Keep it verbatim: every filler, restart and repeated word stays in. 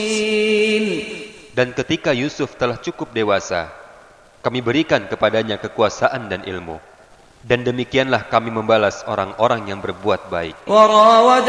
Dan ketika Yusuf telah cukup dewasa, kami berikan kepadanya kekuasaan dan ilmu. Dan demikianlah kami membalas orang-orang yang berbuat baik.